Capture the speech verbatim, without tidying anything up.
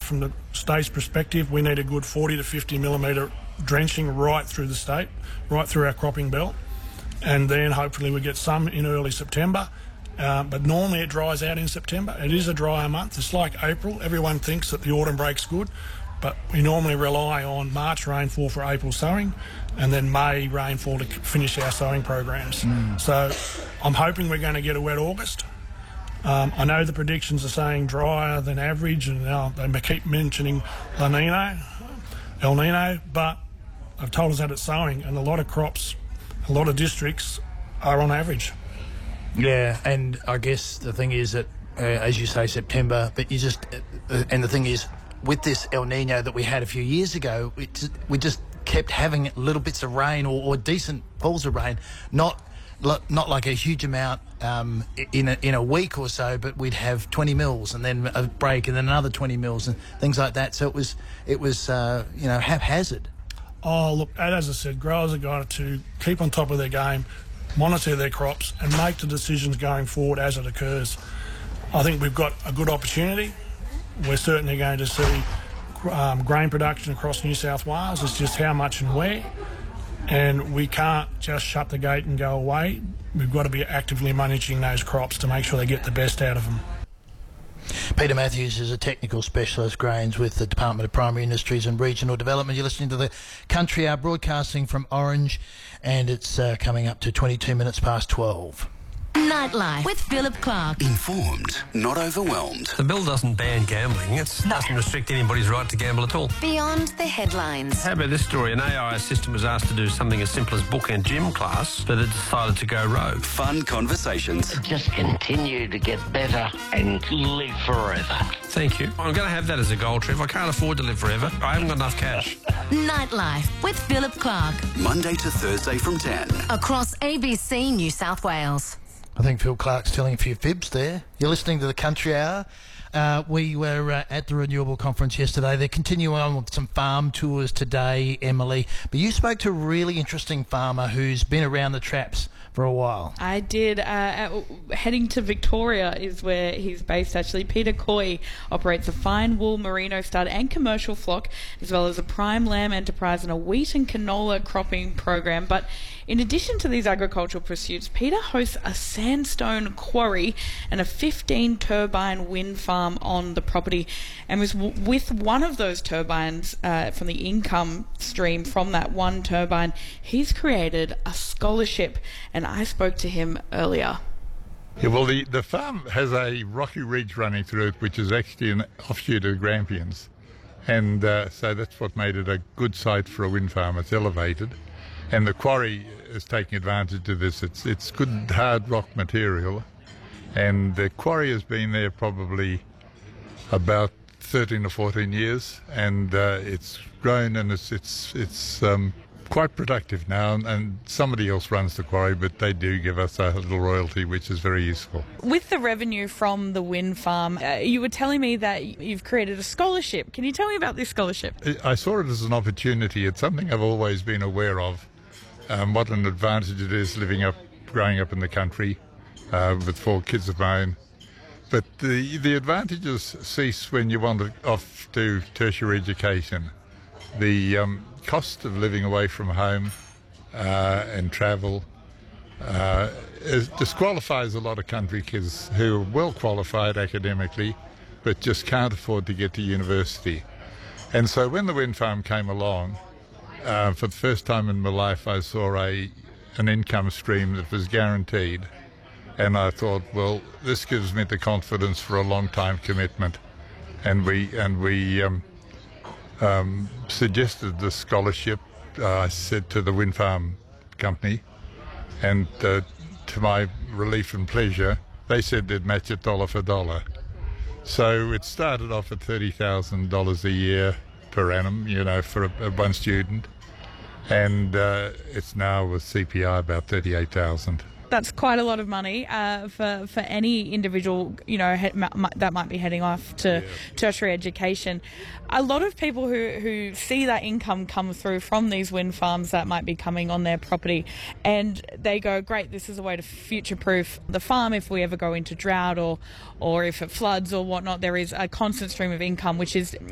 from the state's perspective, we need a good forty to fifty millimetre drenching right through the state, right through our cropping belt, and then hopefully we get some in early September. Uh, but normally it dries out in September. It is a drier month. It's like April. Everyone thinks that the autumn break's good, but we normally rely on March rainfall for April sowing and then May rainfall to finish our sowing programs. Mm. So I'm hoping we're going to get a wet August. Um, I know the predictions are saying drier than average, and now they keep mentioning La Nina, El Nino, but they've told us that it's sowing, and a lot of crops, a lot of districts are on average. Yeah, and I guess the thing is that, uh, as you say, September, but you just, uh, and the thing is, with this El Nino that we had a few years ago, it, we just kept having little bits of rain or, or decent falls of rain, not not like a huge amount um, in a, in a week or so, but we'd have twenty mils and then a break and then another twenty mils and things like that. So it was it was uh, you know, haphazard. Oh look, as I said, growers have got to keep on top of their game, monitor their crops and make the decisions going forward as it occurs. I think we've got a good opportunity. We're certainly going to see um, grain production across New South Wales. It's just how much and where. And we can't just shut the gate and go away. We've got to be actively managing those crops to make sure they get the best out of them. Peter Matthews is a technical specialist grains with the Department of Primary Industries and Regional Development. You're listening to the Country Hour broadcasting from Orange, and it's uh, coming up to twenty-two minutes past twelve. Nightlife with Philip Clark. Informed, not overwhelmed. The bill doesn't ban gambling. It doesn't restrict anybody's right to gamble at all. Beyond the headlines. How about this story? An A I assistant was asked to do something as simple as book and gym class, but it decided to go rogue. Fun conversations. Just continue to get better and live forever. Thank you. I'm going to have that as a goal, Trev. I can't afford to live forever. I haven't got enough cash. Nightlife with Philip Clark. Monday to Thursday from ten. Across A B C New South Wales. I think Phil Clark's telling a few fibs there. You're listening to the Country Hour. Uh, we were uh, at the Renewable Conference yesterday. They're continuing on with some farm tours today, Emily. But you spoke to a really interesting farmer who's been around the traps for a while. I did. Uh, at, heading to Victoria is where he's based, actually. Peter Coy operates a fine wool merino stud and commercial flock, as well as a prime lamb enterprise and a wheat and canola cropping program. But in addition to these agricultural pursuits, Peter hosts a sandstone quarry and a fifteen turbine wind farm on the property, and was w- with one of those turbines uh, from the income stream from that one turbine, he's created a scholarship, and I spoke to him earlier. Yeah, well, the, the farm has a rocky ridge running through it, which is actually an offshoot of Grampians, and uh, so that's what made it a good site for a wind farm. It's elevated, and the quarry is taking advantage of this. It's it's good hard rock material, and the quarry has been there probably about thirteen or fourteen years, and uh, it's grown and it's it's it's um, quite productive now. And, and somebody else runs the quarry, but they do give us a little royalty, which is very useful. With the revenue from the wind farm, uh, you were telling me that you've created a scholarship. Can you tell me about this scholarship? I saw it as an opportunity. It's something I've always been aware of. Um, what an advantage it is living up, growing up in the country uh, with four kids of my own. But the the advantages cease when you want to off to tertiary education. The um, cost of living away from home uh, and travel uh, is, disqualifies a lot of country kids who are well qualified academically, but just can't afford to get to university. And so when the wind farm came along, Uh, for the first time in my life, I saw a an income stream that was guaranteed, and I thought, well, this gives me the confidence for a long time commitment, and we and we um, um, suggested the scholarship. Uh, I said to the wind farm company, and uh, to my relief and pleasure, they said they'd match it dollar for dollar. So it started off at thirty thousand dollars a year per annum, you know, for a, a one student. And uh, it's now with C P I about thirty-eight thousand. That's quite a lot of money uh, for for any individual, you know, he, m- that might be heading off to yeah. tertiary education. A lot of people who, who see that income come through from these wind farms that might be coming on their property, and they go, great, this is a way to future-proof the farm if we ever go into drought or or if it floods or whatnot. There is a constant stream of income, which is